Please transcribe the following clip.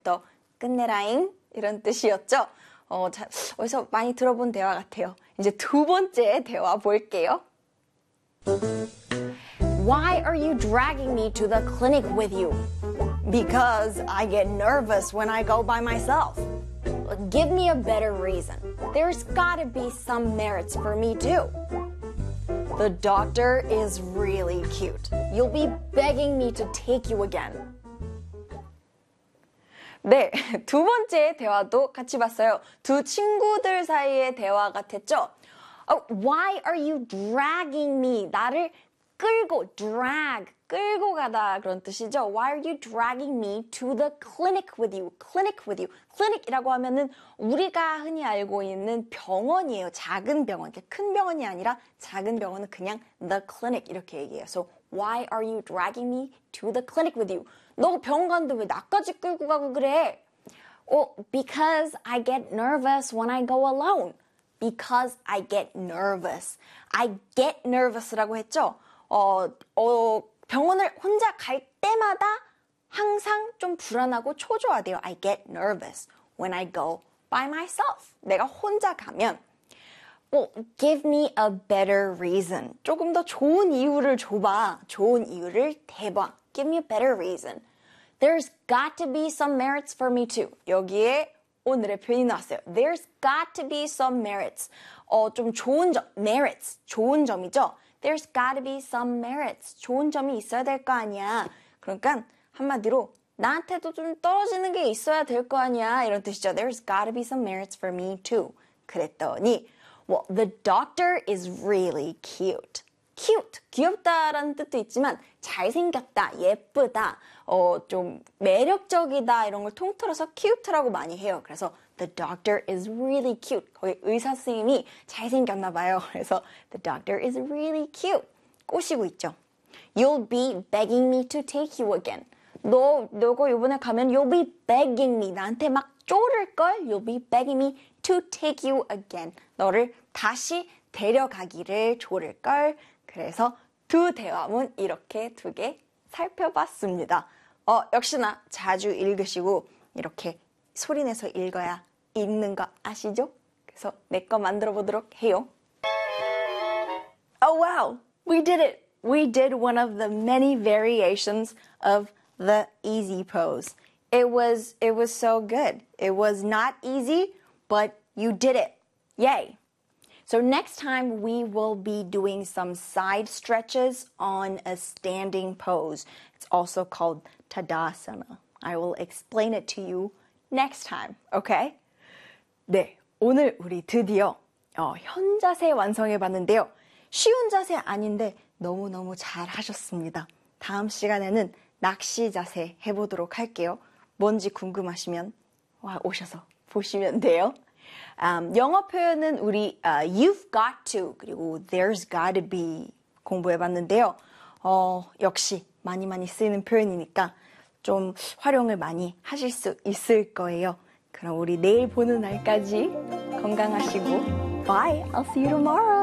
더 끝내라잉 이런 뜻이었죠. 어디서 많이 들어본 대화 같아요. 이제 두 번째 대화 볼게요. Why are you dragging me to the clinic with you? Because I get nervous when I go by myself. Give me a better reason. There's gotta be some merits for me too. The doctor is really cute. You'll be begging me to take you again. 네, 두 번째 대화도 같이 봤어요. 두 친구들 사이의 대화 같았죠? Why are you dragging me? 나를 끌고, 끌고 가다 그런 뜻이죠. Why are you dragging me to the clinic with you? clinic이라고 하면은 우리가 흔히 알고 있는 병원이에요. 작은 병원. 큰 병원이 아니라 작은 병원은 그냥 the clinic 이렇게 얘기해요. So why are you dragging me to the clinic with you? 너 병원 가는데 왜 나까지 끌고 가고 그래? Because I get nervous when I go alone. Because I get nervous. I get nervous라고 했죠? 병원을 혼자 갈 때마다 항상 좀 불안하고 초조하대요. I get nervous when I go by myself. 내가 혼자 가면 give me a better reason. 조금 더 좋은 이유를 줘봐. 좋은 이유를 대봐. Give me a better reason. There's got to be some merits for me too. 여기에 오늘의 표현이 나왔어요. There's got to be some merits. 좀 좋은 점, merits, 좋은 점이죠. There's got to be some merits. 좋은 점이 있어야 될 거 아니야. 그러니까 한마디로 나한테도 좀 떨어지는 게 있어야 될 거 아니야. 이런 뜻이죠. There's got to be some merits for me too. 그랬더니 the doctor is really cute. cute, 귀엽다라는 뜻도 있지만 잘생겼다, 예쁘다, 좀 매력적이다 이런 걸 통틀어서 cute라고 많이 해요. 그래서 the doctor is really cute. 거기 의사 선생님이 잘생겼나 봐요. 그래서 the doctor is really cute. 꼬시고 있죠. You'll be begging me to take you again. 너가 이번에 가면 you'll be begging me. 나한테 막 쪼를걸? You'll be begging me to take you again. 너를 다시 데려가기를 조를걸. 그래서 두 대화문 이렇게 두 개 살펴봤습니다. 역시나 자주 읽으시고 이렇게 소리내서 읽어야 읽는 거 아시죠? 그래서 내 거 만들어 보도록 해요. Oh wow, we did it. We did one of the many variations of the easy pose. It was so good. It was not easy, but you did it. Yay. So next time we will be doing some side stretches on a standing pose. It's also called Tadasana. I will explain it to you next time, okay? 네, 오늘 우리 드디어 현자세 완성해 봤는데요. 쉬운 자세 아닌데 너무너무 잘 하셨습니다. 다음 시간에는 낚시 자세 해보도록 할게요. 뭔지 궁금하시면 오셔서 보시면 돼요. 영어 표현은 우리 you've got to 그리고 there's got to be 공부해봤는데요. 역시 많이 쓰이는 표현이니까 좀 활용을 많이 하실 수 있을 거예요. 그럼 우리 내일 보는 날까지 건강하시고 Bye! I'll see you tomorrow!